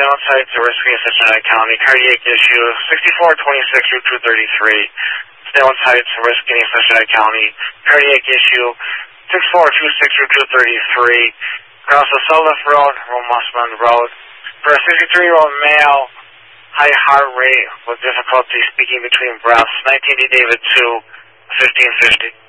on site to risk in Cincinnati County. Cardiac issue 6426 Route 233. Stay on site to risk in Cincinnati County. Cardiac issue 6426 Route 233. Across the Sullivan Road, Mossman Road. For a 63-year-old male, high heart rate with difficulty speaking between breaths. 19D David 2, 1550.